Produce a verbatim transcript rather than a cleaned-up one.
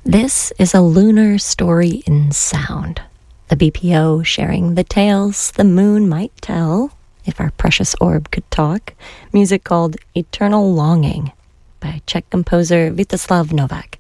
This is a lunar story in sound. The B P O sharing the tales the moon might tell, if our precious orb could talk. Music called Eternal Longing by Czech composer Vítězslav Novák.